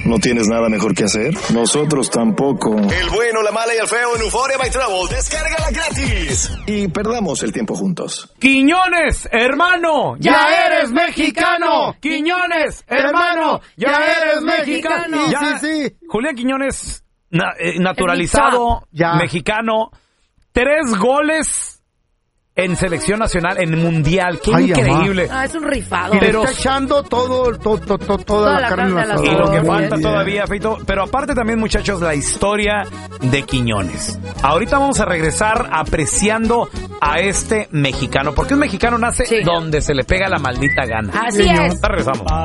¿No tienes nada mejor que hacer? Nosotros tampoco. El bueno, la mala y el feo en Euphoria by Travel. Descárgala gratis. Y perdamos el tiempo juntos. Quiñones, hermano, ya eres mexicano. Quiñones, hermano, ya eres mexicano. Ya, sí. Julián Quiñones, naturalizado, mexicano. 3 goles en selección nacional, en mundial. ¡Qué increíble! Es un rifado. Pero está echando toda la carne al asador. Y lo que falta todavía, Feito. Pero aparte también, muchachos, la historia de Quiñones. Ahorita vamos a regresar apreciando a este mexicano. Porque un mexicano nace donde se le pega la maldita gana. Así es. Regresamos.